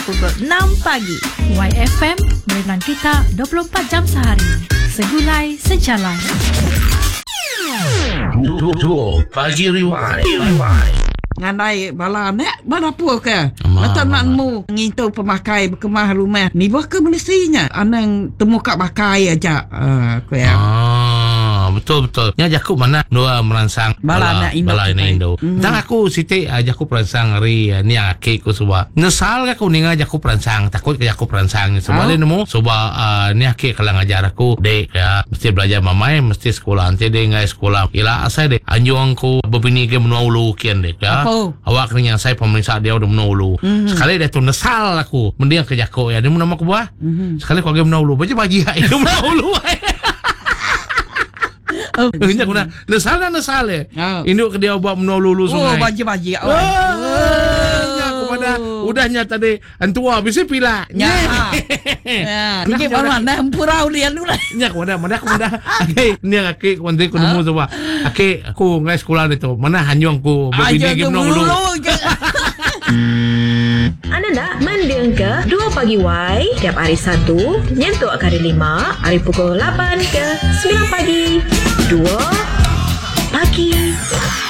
pukul 6 pagi. YFM menelan kita 24 jam sehari. Segulai sejalan. Pagi Rewind. Ngandai bala nek bala apa ke? Mata nak mu ngintu pemakai berkemah rumah. Ni bah ke menisinya. Anang temu kat bakai aja. Aku ya. Betul. Nya jaku mana dua merangsang Bala nak Indo. Tang aku siti jaku perangsang hari ni ake ku suba. Nesal aku ninga jaku perangsang takut ke jaku perangsang sebab nemu suba ni ake kalang ajar aku dek ya mesti belajar mamai mesti sekolah ante de ngai sekolah. Ila asai de anjuang ku bebini ke menulu kian dek ya. Awak ni yang saya pemeriksa dia udah menulu. Sekali dia tu nesal aku mendiang ke jaku ya dia nama aku buah. Sekali kau ge menulu baca baji itu menulu. Ini aku nak nesal induk ke dia buat menolulu sungai. Baji-baji. Aku pada udahnya tadi antua bisa pila. Ya. Ni mana purau dia dulu. Nya aku mana aku dah. Ni aku nanti aku nemu coba. Aku ngai sekolah itu. Mana hanyong ku bini ke menolulu. Anda nak mendengar ke 2 Pagi Y tiap hari Sabtu nyentuh hari 5 hari pukul 8 ke 9 pagi. 2 Pagi.